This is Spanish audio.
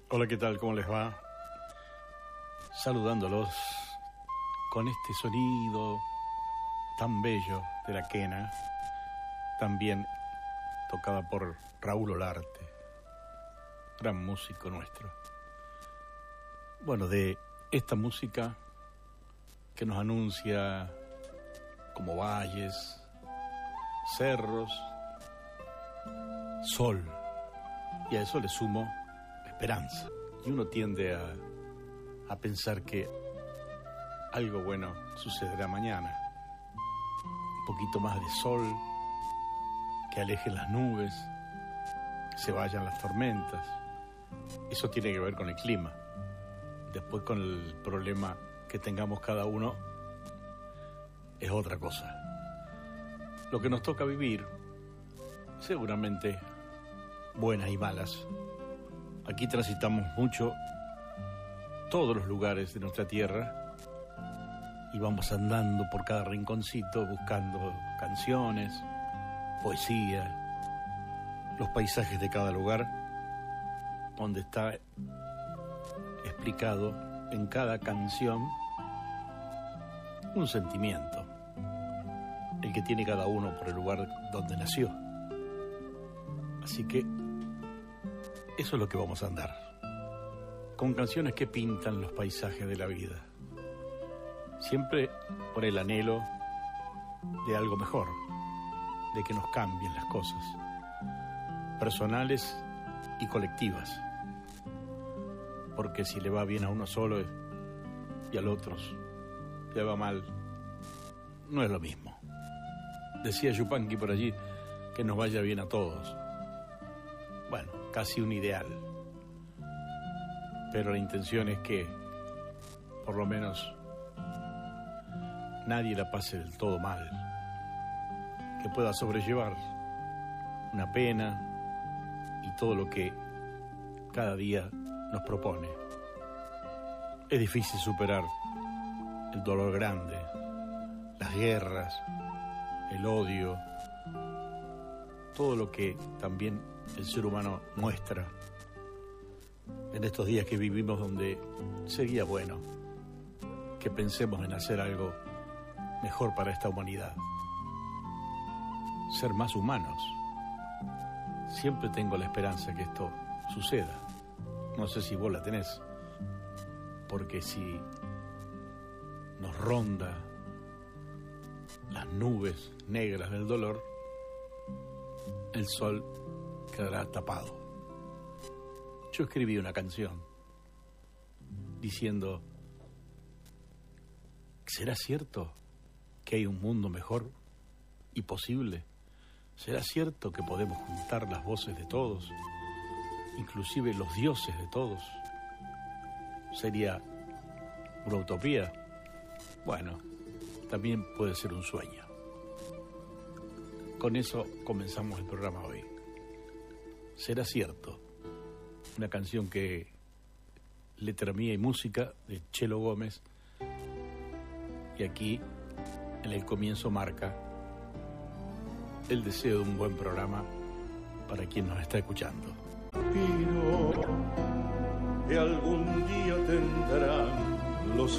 Hola, ¿qué tal? ¿Cómo les va? Saludándolos con este sonido tan bello de la quena, también tocada por Raúl Olarte, gran músico nuestro. Bueno, de esta música que nos anuncia como valles, cerros, sol, y a eso le sumo esperanza. Y uno tiende a pensar que algo bueno sucederá mañana. Un poquito más de sol, que alejen las nubes, que se vayan las tormentas. Eso tiene que ver con el clima. Después, con el problema que tengamos cada uno, es otra cosa. Lo que nos toca vivir, seguramente buenas y malas. Aquí transitamos mucho todos los lugares de nuestra tierra y vamos andando por cada rinconcito buscando canciones, poesía, los paisajes de cada lugar, donde está explicado en cada canción un sentimiento, el que tiene cada uno por el lugar donde nació. Así que eso es lo que vamos a andar, con canciones que pintan los paisajes de la vida, siempre por el anhelo de algo mejor, de que nos cambien las cosas, personales y colectivas, porque si le va bien a uno solo y al otro le va mal, no es lo mismo. Decía Yupanqui por allí que nos vaya bien a todos. Bueno, casi un ideal, pero la intención es que por lo menos nadie la pase del todo mal, que pueda sobrellevar una pena y todo lo que cada día nos propone. Es difícil superar el dolor grande, las guerras, el odio, todo lo que también el ser humano muestra en estos días que vivimos, donde sería bueno que pensemos en hacer algo mejor para esta humanidad, ser más humanos. Siempre tengo la esperanza que esto suceda. No sé si vos la tenés, porque si nos ronda las nubes negras del dolor, el sol quedará tapado. Yo escribí una canción diciendo: ¿será cierto que hay un mundo mejor y posible? ¿Será cierto que podemos juntar las voces de todos, inclusive los dioses de todos? ¿Sería una utopía? Bueno, también puede ser un sueño. Con eso comenzamos el programa hoy. ¿Será cierto? Una canción que letra mía y música de Chelo Gómez, y aquí en el comienzo marca el deseo de un buen programa para quien nos está escuchando. Pino, que algún día tendrán los